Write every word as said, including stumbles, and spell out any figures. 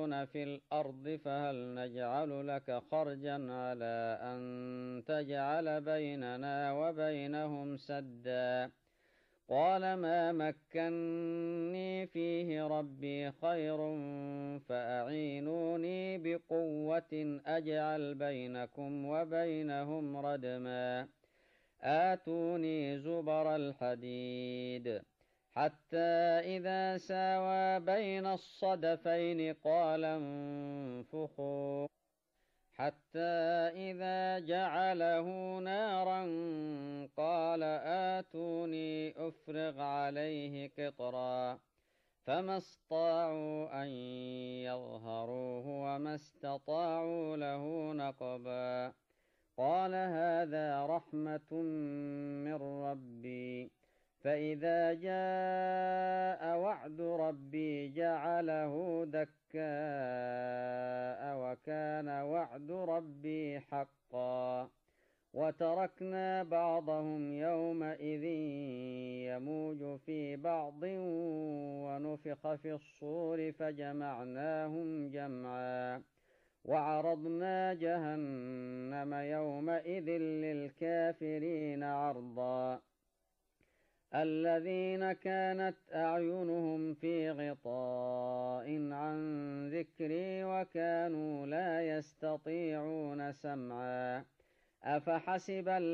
يفسدون في الأرض فهل نجعل لك خرجا على أن تجعل بيننا وبينهم سدا قال ما مكني فيه ربي خير فأعينوني بقوة أجعل بينكم وبينهم ردما آتوني زبر الحديد حتى إذا ساوى بين الصدفين قال انفخوا حتى إذا جعله نارا قال آتوني أفرغ عليه قطرا فما استطاعوا أن يظهروه وما استطاعوا له نقبا قال هذا رحمة من ربي فإذا جاء وعد ربي جعله دكاء وكان وعد ربي حقا وتركنا بعضهم يومئذ يموج في بعض ونفخ في الصور فجمعناهم جمعا وعرضنا جهنم يومئذ للكافرين عرضا الذين كانت أعينهم في غطاء عن ذكري وكانوا لا يستطيعون سمعا أفحسب